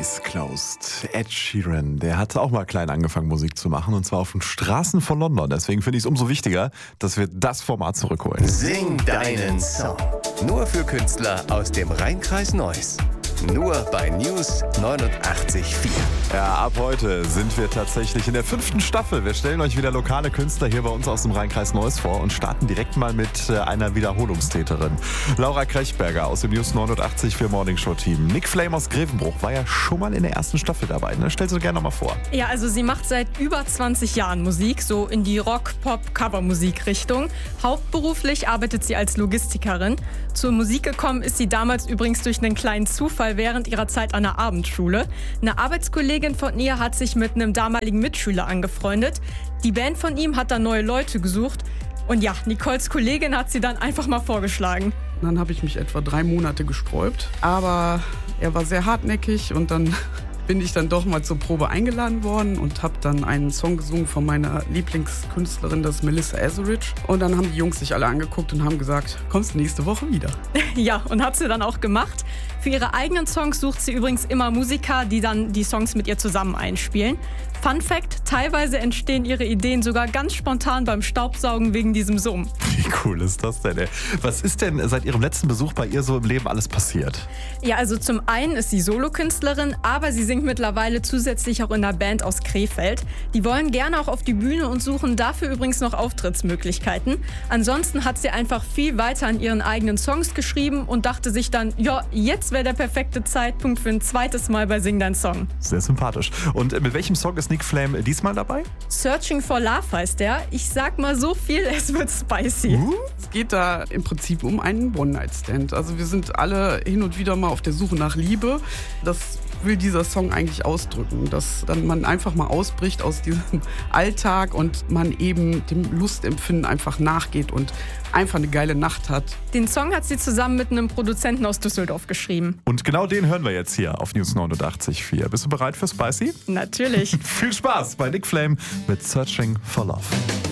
Case Closed. Ed Sheeran, der hat auch mal klein angefangen, Musik zu machen, und zwar auf den Straßen von London. Deswegen finde ich es umso wichtiger, dass wir das Format zurückholen. Sing deinen Song. Nur für Künstler aus dem Rhein-Kreis Neuss. Nur bei News 89.4. Ja, ab heute sind wir tatsächlich in der 5. Staffel. Wir stellen euch wieder lokale Künstler hier bei uns aus dem Rhein-Kreis Neuss vor und starten direkt mal mit einer Wiederholungstäterin. Laura Krechberger aus dem News 89.4 Morning Show Team. Nick Flame aus Grevenbruch war ja schon mal in der ersten Staffel dabei. Ne? Stell sie gerne noch mal vor. Ja, also sie macht seit über 20 Jahren Musik, so in die Rock-Pop-Cover-Musik-Richtung. Hauptberuflich arbeitet sie als Logistikerin. Zur Musik gekommen ist sie damals übrigens durch einen kleinen Zufall während ihrer Zeit an der Abendschule. Eine Arbeitskollegin von ihr hat sich mit einem damaligen Mitschüler angefreundet. Die Band von ihm hat dann neue Leute gesucht. Und ja, Nicoles Kollegin hat sie dann einfach mal vorgeschlagen. Dann habe ich mich etwa 3 Monate gesträubt. Aber er war sehr hartnäckig und dann bin ich dann doch mal zur Probe eingeladen worden und habe dann einen Song gesungen von meiner Lieblingskünstlerin, das ist Melissa Etheridge. Und dann haben die Jungs sich alle angeguckt und haben gesagt, kommst nächste Woche wieder. Ja, und hat sie dann auch gemacht. Für ihre eigenen Songs sucht sie übrigens immer Musiker, die dann die Songs mit ihr zusammen einspielen. Fun Fact, teilweise entstehen ihre Ideen sogar ganz spontan beim Staubsaugen wegen diesem Summen. Wie cool ist das denn, ey? Was ist denn seit ihrem letzten Besuch bei ihr so im Leben alles passiert? Ja, also zum einen ist sie Solokünstlerin, aber sie singt mittlerweile zusätzlich auch in einer Band aus Krefeld. Die wollen gerne auch auf die Bühne und suchen dafür übrigens noch Auftrittsmöglichkeiten. Ansonsten hat sie einfach viel weiter an ihren eigenen Songs geschrieben und dachte sich dann, ja, jetzt wäre der perfekte Zeitpunkt für ein zweites Mal bei Sing Dein Song. Sehr sympathisch. Und mit welchem Song ist Nick Flame diesmal dabei? Searching for Love heißt der. Ich sag mal so viel, es wird spicy. Es geht da im Prinzip um einen One-Night-Stand. Also wir sind alle hin und wieder mal auf der Suche nach Liebe. Das will dieser Song eigentlich ausdrücken, dass dann man einfach mal ausbricht aus diesem Alltag und man eben dem Lustempfinden einfach nachgeht und einfach eine geile Nacht hat. Den Song hat sie zusammen mit einem Produzenten aus Düsseldorf geschrieben. Und genau den hören wir jetzt hier auf News 89.4. Bist du bereit für Spicy? Natürlich. Viel Spaß bei Nick Flame mit Searching for Love.